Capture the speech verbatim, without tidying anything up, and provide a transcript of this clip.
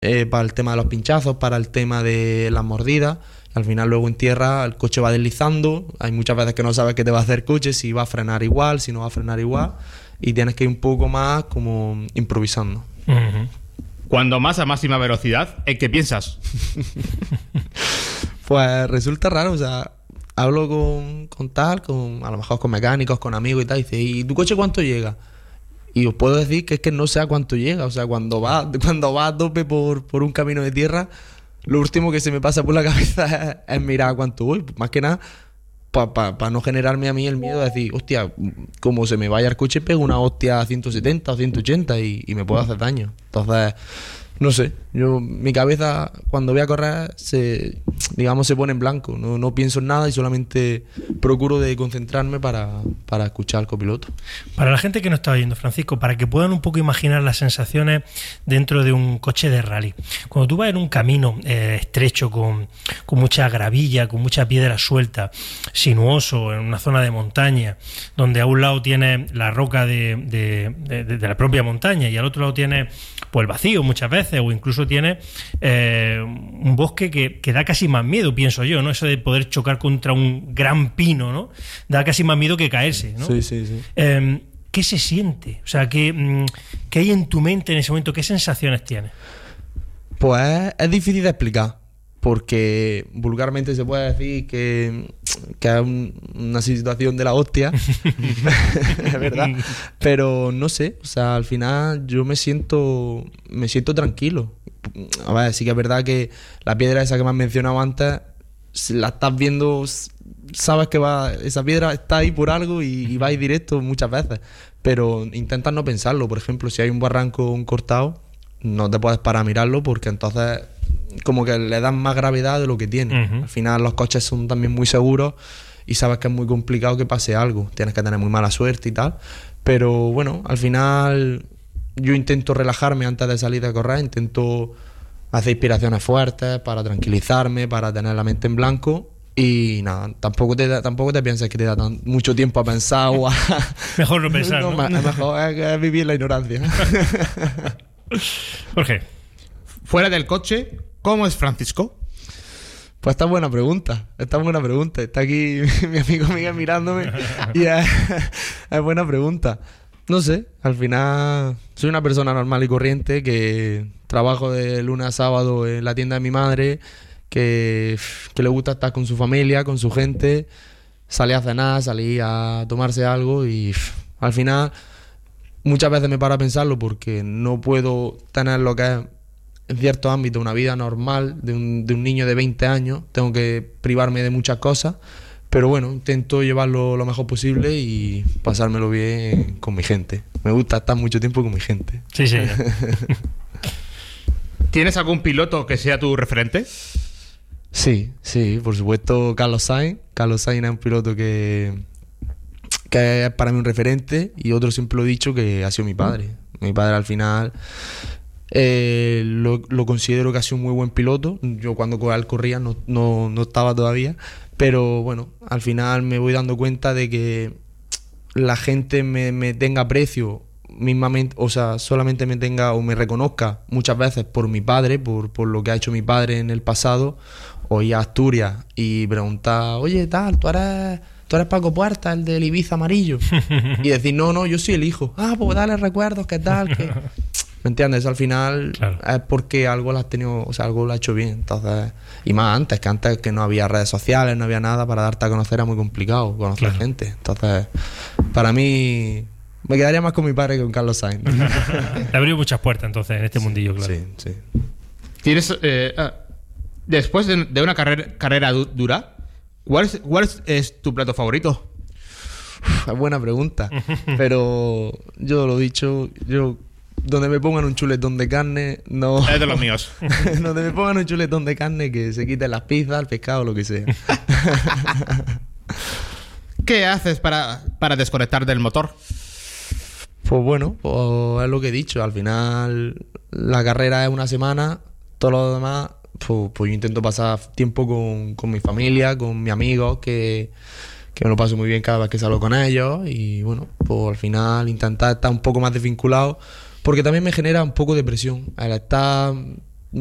eh, para el tema de los pinchazos, para el tema de las mordidas. Al final luego en tierra el coche va deslizando, hay muchas veces que no sabes qué te va a hacer el coche, si va a frenar igual, si no va a frenar igual, y tienes que ir un poco más como improvisando. Uh-huh. Cuando más a máxima velocidad, ¿en qué piensas? Pues resulta raro, o sea, hablo con, con tal, con, a lo mejor con mecánicos, con amigos y tal, y dice, ¿y tu coche cuánto llega? Y os puedo decir que es que no sé a cuánto llega, o sea, cuando va, cuando va a tope por, por un camino de tierra, lo último que se me pasa por la cabeza es, es mirar a cuánto voy. Más que nada, para pa, pa no generarme a mí el miedo de decir, hostia, como se me vaya el coche, pego una hostia a ciento setenta o ciento ochenta y, y me puedo hacer daño. Entonces, no sé, yo mi cabeza cuando voy a correr se, digamos, se pone en blanco, no, no pienso en nada y solamente procuro de concentrarme para, para escuchar al copiloto. Para la gente que nos está oyendo, Francisco, para que puedan un poco imaginar las sensaciones dentro de un coche de rally, cuando tú vas en un camino eh, estrecho con, con mucha gravilla, con mucha piedra suelta, sinuoso, en una zona de montaña, donde a un lado tienes la roca de, de, de, de la propia montaña y al otro lado tienes pues el vacío muchas veces, o incluso tiene eh, un bosque que, que da casi más miedo, pienso yo, ¿no? Eso de poder chocar contra un gran pino, ¿no? Da casi más miedo que caerse, ¿no? Sí, sí, sí. Eh, ¿Qué se siente? O sea, ¿qué, ¿qué hay en tu mente en ese momento? ¿Qué sensaciones tienes? Pues es difícil de explicar, porque vulgarmente se puede decir que, que es un, una situación de la hostia, es verdad, pero no sé, o sea, al final yo me siento me siento tranquilo. A ver, sí que es verdad que la piedra esa que me has mencionado antes, si la estás viendo, sabes que va, esa piedra está ahí por algo y, y va a ir directo muchas veces, pero intentas no pensarlo. Por ejemplo, si hay un barranco un cortado, no te puedes parar a mirarlo porque entonces como que le dan más gravedad de lo que tiene. Uh-huh. Al final los coches son también muy seguros y sabes que es muy complicado que pase algo, tienes que tener muy mala suerte y tal, pero bueno, al final yo intento relajarme antes de salir a correr, intento hacer inspiraciones fuertes para tranquilizarme, para tener la mente en blanco. Y nada, tampoco te, tampoco te pienses que te da tan, mucho tiempo a pensar o a... Mejor no pensar, ¿no? ¿no? Es mejor es, es vivir la ignorancia. Jorge. Fuera del coche, ¿cómo es Francisco? Pues esta es buena pregunta, esta es buena pregunta. Está aquí mi amigo Miguel mirándome y es, es buena pregunta. No sé, al final soy una persona normal y corriente que trabajo de lunes a sábado en la tienda de mi madre, que, que le gusta estar con su familia, con su gente, salir a cenar, salir a tomarse algo y al final muchas veces me paro a pensarlo porque no puedo tener lo que es en ciertos ámbitos una vida normal de un, de un niño de veinte años, tengo que privarme de muchas cosas, pero bueno, intento llevarlo lo mejor posible y pasármelo bien con mi gente. Me gusta estar mucho tiempo con mi gente. Sí, sí. ¿Tienes algún piloto que sea tu referente? Sí, sí, por supuesto Carlos Sainz. Carlos Sainz es un piloto que, que es para mí un referente y otro siempre lo he dicho que ha sido mi padre. Mi padre al final eh, lo, lo considero que ha sido un muy buen piloto. Yo cuando él corría no, no, no estaba todavía, pero bueno, al final me voy dando cuenta de que la gente me, me tenga aprecio mismamente, o sea, solamente me tenga o me reconozca muchas veces por mi padre, por, por lo que ha hecho mi padre en el pasado, o ir a Asturias y preguntar, oye, tal, tú eres, tú eres Paco Puerta, el del Ibiza amarillo, y decir, no, no, yo soy el hijo. Ah, pues dale recuerdos, ¿qué tal? ¿Qué? ¿Me entiendes? Al final claro. Es porque algo lo has tenido, o sea, algo lo ha hecho bien. Entonces, y más antes, que antes que no había redes sociales, no había nada, para darte a conocer era muy complicado conocer claro. gente. Entonces, para mí me quedaría más con mi padre que con Carlos Sainz. Te abrió muchas puertas entonces en este mundillo, claro. Sí, sí. ¿Tienes, eh, ah, después de, de una carrera, carrera du- dura, ¿cuál es, cuál es, es tu plato favorito? Es buena pregunta, pero yo lo he dicho, yo donde me pongan un chuletón de carne, no. Es de los míos. Donde me pongan un chuletón de carne, que se quiten las pizzas, el pescado, lo que sea. ¿Qué haces para, para desconectar del motor? Pues bueno, pues es lo que he dicho. Al final, la carrera es una semana, todo lo demás, pues, pues yo intento pasar tiempo con, con mi familia, con mis amigos, que, que me lo paso muy bien cada vez que salgo con ellos. Y bueno, pues al final intentar estar un poco más desvinculado, porque también me genera un poco de presión el estar